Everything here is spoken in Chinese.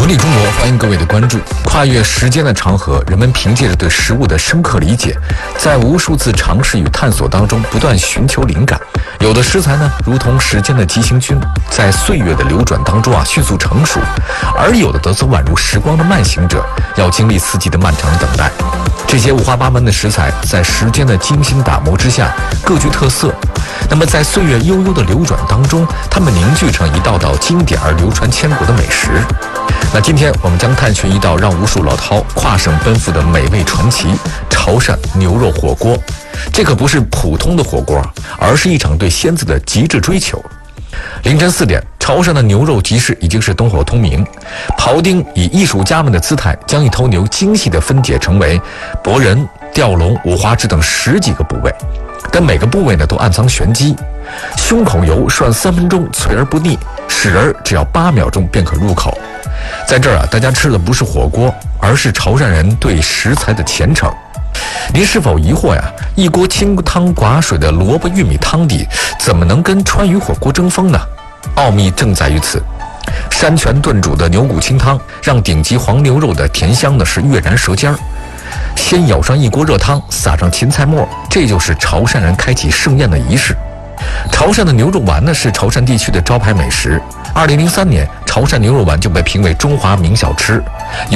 理中国，欢迎各位的关注。跨越时间的长河，人们凭借着对食物的深刻理解，在无数次尝试与探索当中不断寻求灵感。有的食材呢，如同时间的急行军，在岁月的流转当中迅速成熟；而有的则宛如时光的慢行者，要经历四季的漫长等待。这些五花八门的食材，在时间的精心打磨之下，各具特色。那么在岁月悠悠的流转当中，它们凝聚成一道道经典而流传千古的美食。那今天我们将探寻一道让无数老饕跨省奔赴的美味传奇——潮汕牛肉火锅。这可不是普通的火锅，而是一场对鲜字的极致追求。凌晨4点，潮汕的牛肉集市已经是灯火通明，庖丁以艺术家们的姿态，将一头牛精细地分解成为脖仁、吊龙、五花趾等10几个部位，但每个部位呢都暗藏玄机。胸口油涮3分钟，脆而不腻；豉仁只要8秒钟便可入口。在这儿大家吃的不是火锅，而是潮汕人对食材的虔诚。您是否疑惑一锅清汤寡水的萝卜玉米汤底，怎么能跟川渝火锅争锋呢？奥秘正在于此。山泉炖煮的牛骨清汤，让顶级黄牛肉的甜香呢是跃然舌尖儿。先舀上一锅热汤，撒上芹菜末，这就是潮汕人开启盛宴的仪式。潮汕的牛肉丸呢是潮汕地区的招牌美食。2003年，潮汕牛肉丸就被评为中华名小吃。